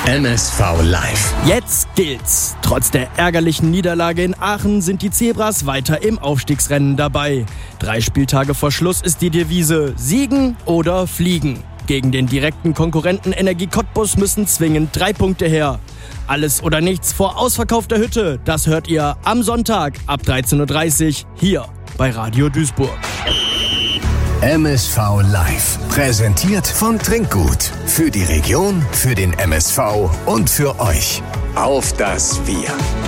MSV Live. Jetzt gilt's. Trotz der ärgerlichen Niederlage in Aachen sind die Zebras weiter im Aufstiegsrennen dabei. 3 Spieltage vor Schluss ist die Devise: Siegen oder fliegen. Gegen den direkten Konkurrenten Energie Cottbus müssen zwingend 3 Punkte her. Alles oder nichts vor ausverkaufter Hütte, das hört ihr am Sonntag ab 13:30 Uhr hier bei Radio Duisburg. MSV Live. Präsentiert von Trinkgut. Für die Region, für den MSV und für euch. Auf das Wir.